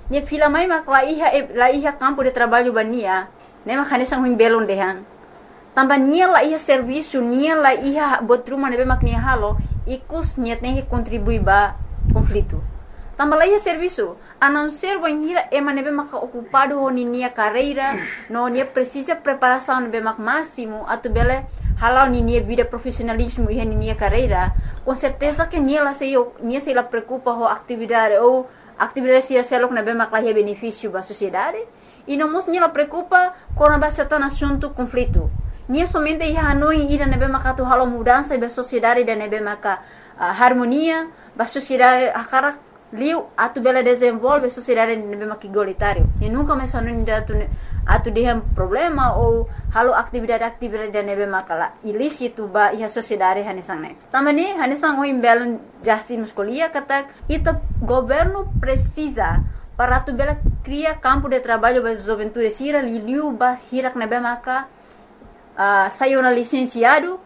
Nia fila mai mak la iha campo de trabalho bania, né mak hanesang huim belon dehan. Tambah nia la iha serviço, nia la iha botruma nebe mak nia halo, ikus nia tem que contribuir ba conflito. Tambah la iha serviço, a não ser banhira ema nebe mak ocupado ho nia carreira, no nia precisa preparação nebe mak máximo, atu bele halau nia vida profissionalismo iha nia carreira, com certeza que nia se la preocupa ho atividade ou atividade se selok nebe mak la iha benefício ba sociedade, e não mos nia la preocupa com a basata assunto conflito. Nia somente iha hanoi ida nebe mak atu halau mudança ba sociedade da nebe mak harmonia ba sociedade akara liu atu bela desenvolve a sociedade nebe mak igualitário. E nunca mais hanoi atu dehem problema ou halo atividade da nebe mak la ilícito ba iha sociedade hanesang ne. Tamani hanesang oi belan Justin Muscolia kata ita governo precisa para atu bela criar campo de trabalho ba juventude sira liu ba hirak nebe mak saiu na licenciada,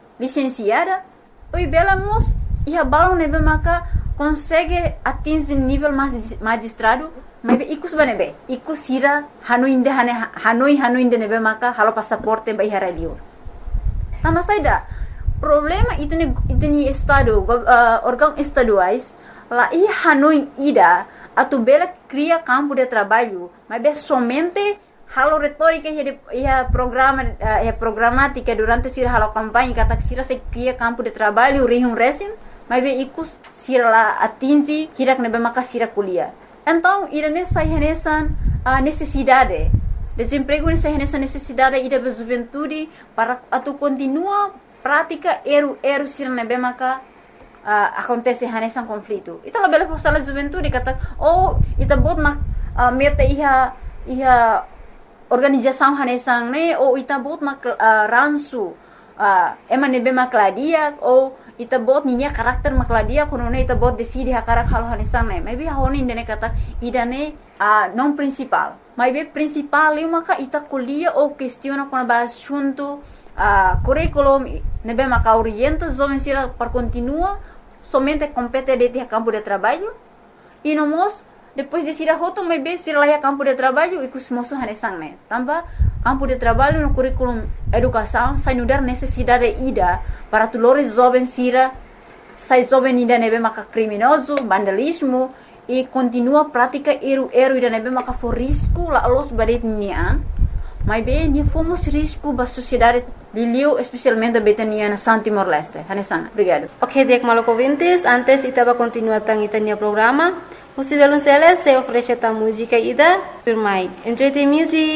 oi bela mos iha balon nebe mak consegue atingir nível magistrado, mas ikus banebe, ikus hira hanoi nebe maka halo passaporte ba ihara liur. Tama saida, problema itni estado, órgão estaduais, lá iha hanoi ida, atu bela cria campo de trabalho, mas somente halo retórica iha programática durante sira halo campanha, kata sira se cria campo de trabalho, rihum resim, mas ikus sira la atingi hirak nebe maka sira kuliah. Então, irane sai renesan necessidade. Desemprego nessa renesan necessidade ida ba juventude para atu continua prática eru sira nebe maka acontece renesan conflito. Ita la bela forsala juventude kata ita bot mak meta iha organização renesan ne ita bot mak ransu ema nebe mak ladia ita bot ninya karakter makladia kono ne ita bot decide hakarak halo hanesan ne maybe honi ndene kata idane non principal maybe principal maka ita kuliah ou questiona kono ba assunto curriculum nebe maka orienta jovem sira para continua somente compete de campo de trabalho e nomos depois de sira hoto maybe sira lá campo de trabalho e kusmoso hanesan ne tamba campo de trabalho no currículo educação sai nudar necessidade ida para tulores jovens sira sai jovem ida nebe maka criminoso vandalismo e continua prática eru ida nebe maka for risco la los badet nian mas bem ni fomos risco ba sociedade liliu especialmente betania na Timor Leste hanesana obrigado. Ok, dek maloko ouvintes, antes itaba continuar tang itania programa. O Cibelon Celeste oferece a música ida por mai. Enjoy the music.